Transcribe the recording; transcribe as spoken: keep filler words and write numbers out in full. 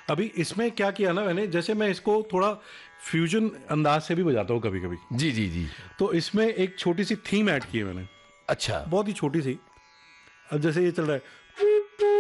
अभी इसमें क्या किया ना मैंने, जैसे मैं इसको थोड़ा फ्यूजन अंदाज से भी बजाता हूँ कभी कभी, जी जी जी। तो इसमें एक छोटी सी थीम ऐड की है मैंने, अच्छा। बहुत ही छोटी सी। अब जैसे ये चल रहा है